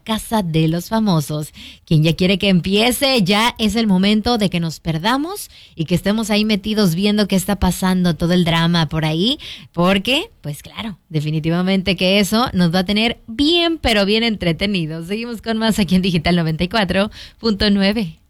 Casa de los Famosos. Quien ya quiere que empiece, ya es el momento de que nos perdamos y que estemos ahí metidos viendo qué está pasando, todo el drama por ahí, porque, pues claro, definitivamente que eso nos va a tener bien, pero bien entretenidos. Seguimos con más aquí en Digital 94.9.